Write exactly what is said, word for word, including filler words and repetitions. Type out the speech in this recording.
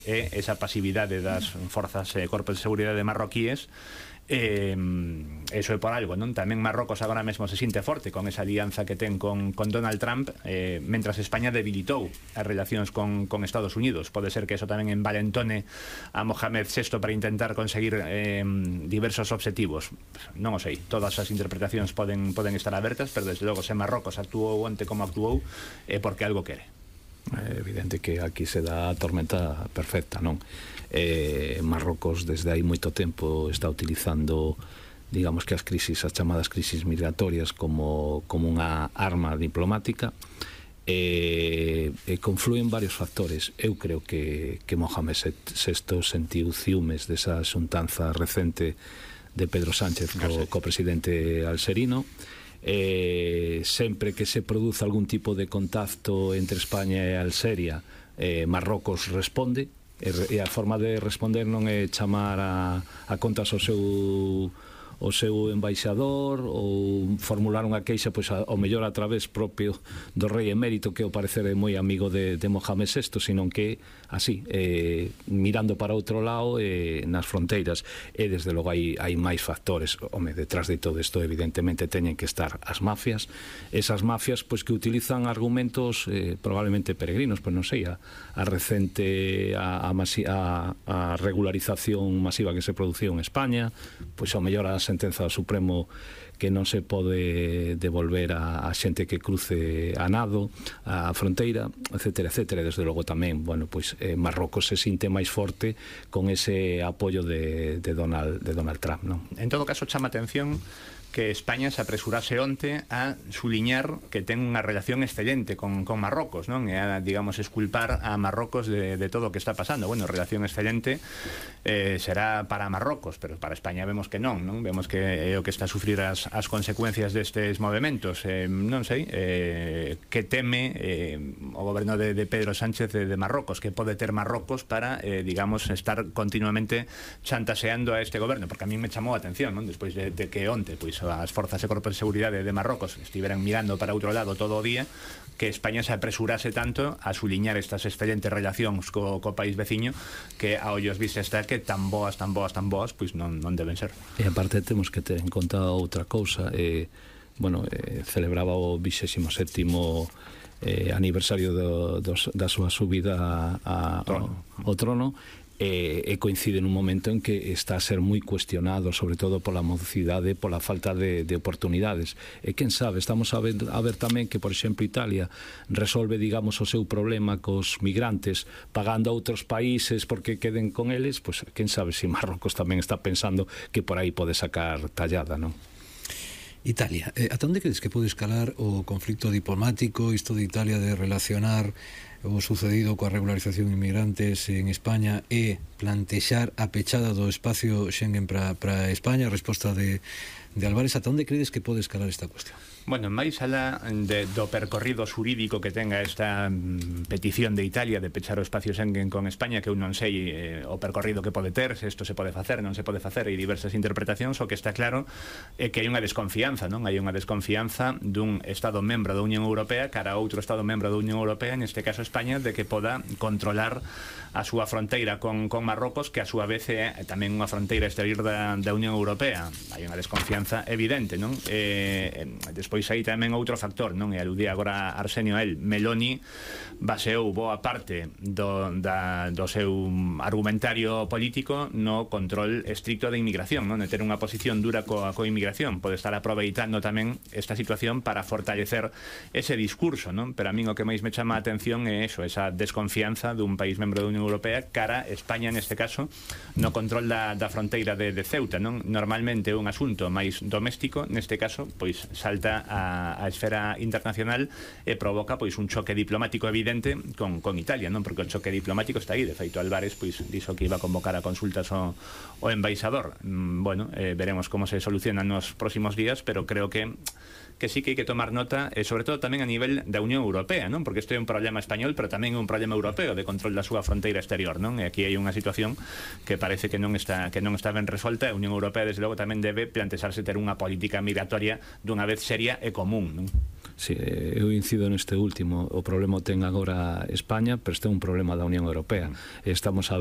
e esa pasividade das forzas e corpos de seguridade marroquíes. Eh, eso é por algo, non? Tamén Marrocos agora mesmo se sinte forte con esa alianza que ten con, con Donald Trump, eh, mentras España debilitou as relacións con, con Estados Unidos. Pode ser que eso tamén envalentone a Mohamed sexto para intentar conseguir eh, diversos obxectivos. Non o sei, todas as interpretacións poden, poden estar abertas, pero desde logo se Marrocos actuou onte como actuou é porque algo quere. É evidente que aquí se dá a tormenta perfecta, non? Eh, Marrocos desde hai moito tempo está utilizando, digamos que as crisis, as chamadas crisis migratorias como, como unha arma diplomática, e, e confluen varios factores. Eu creo que, que Mohamed sexto sentiu ciúmes desa xuntanza recente de Pedro Sánchez co, co presidente alxerino. Eh, sempre que se produce algún tipo de contacto entre España e Alxeria, eh, Marrocos responde, e, e a forma de responder non é chamar a, a contas ao seu o seu embaixador ou formular unha queixa, pois ao mellor a través propio do rei emérito, que ao parecer é moi amigo de, de Mohamed sexto, senón que así, eh, mirando para outro lado, eh, nas fronteiras. E desde logo hai, hai máis factores. Home, detrás de todo isto evidentemente teñen que estar as mafias, esas mafias pois que utilizan argumentos eh, probablemente peregrinos, pois non sei, a, a recente a, a, masi, a, a regularización masiva que se produciu en España, pois ao mellor as sentenza do Supremo que non se pode devolver a, a xente que cruce a nado a fronteira, etcétera, etcétera. Desde logo tamén, bueno, pois eh, Marrocos se sinte máis forte con ese apoio de, de, Donald, de Donald Trump, non? En todo caso, chama atención que España se apresurase onte a suliñar que ten unha relación excelente con, con Marrocos, non? E a, digamos, esculpar a Marrocos de, de todo o que está pasando. Bueno, relación excelente eh, será para Marrocos, pero para España vemos que non, non? Vemos que é o que está a sufrir as, as consecuencias destes movimentos. Eh, non sei, eh, que teme eh, o goberno de, de Pedro Sánchez de, de Marrocos, que pode ter Marrocos para, eh, digamos, estar continuamente chantaseando a este goberno, porque a mí me chamou a atención, non? Despois de, de que onte, pois, as forzas e corpos de seguridade de Marrocos estiveran mirando para outro lado todo o día, que España se apresurase tanto a suliñar estas excelentes relacións co, co país veciño, que a ollos vistos está que tan boas, tan boas, tan boas, pois non, non deben ser. E aparte temos que ter en conta outra cousa. Eh, bueno, eh, celebraba o vixésimo sétimo eh, aniversario do, dos, da súa subida a, a, trono. ao, ao trono, e, e coincide nun momento en que está a ser moi cuestionado, sobre todo pola mocidade, pola falta de, de oportunidades. E quen sabe, estamos a ver, a ver tamén que, por exemplo, Italia resolve, digamos, o seu problema cos migrantes pagando a outros países porque queden con eles, pois quen sabe se Marrocos tamén está pensando que por aí pode sacar tallada, non? Italia, eh, ata onde crees que pode escalar o conflicto diplomático, isto de Italia de relacionar o sucedido coa regularización de inmigrantes en España e plantexar a pechada do espacio Schengen para España? A resposta de, de Álvarez, ata onde crees que pode escalar esta cuestión? Bueno, máis alá de, do percorrido xurídico que tenga esta mm, petición de Italia de pechar o espacio Schengen con España, que eu non sei eh, o percorrido que pode ter, se isto se pode facer, non se pode facer, e diversas interpretacións. O que está claro é que hai unha desconfianza, non? Hai unha desconfianza dun Estado membro da Unión Europea cara a outro Estado membro da Unión Europea, neste caso España, de que poda controlar a súa fronteira con, con Marrocos, que a súa vez é tamén unha fronteira exterior da, da Unión Europea. Hai unha desconfianza evidente, non? Eh, despois hai tamén outro factor, non? E aludía agora Arsenio a el. Meloni baseou boa parte do, da, do seu argumentario político no control estricto da inmigración, non? De ter unha posición dura coa, coa inmigración. Pode estar aproveitando tamén esta situación para fortalecer ese discurso, non? Pero a min o que máis me chama a atención é eso, esa desconfianza dun país membro da Unión Europea cara a España, neste caso, no control da, da fronteira de, de Ceuta, non? Normalmente é un asunto máis doméstico, neste caso, pois salta a, a esfera internacional e provoca pois un choque diplomático evidente con, con Italia, non? Porque o choque diplomático está aí. De feito, Álvarez pois dixo que iba a convocar a consultas o, o embaixador. Mm, bueno, eh, veremos como se solucionan nos próximos días, pero creo que que sí que hai que tomar nota, e sobre todo tamén a nivel da Unión Europea, non? Porque isto é un problema español, pero tamén é un problema europeo de control da súa fronteira exterior, non? E aquí hai unha situación que parece que non está que non está ben resolta. A Unión Europea, desde logo, tamén debe plantexarse ter unha política migratoria dunha vez seria e común, non? Sí, eu incido neste último. O problema o ten agora España, pero este é un problema da Unión Europea. Estamos a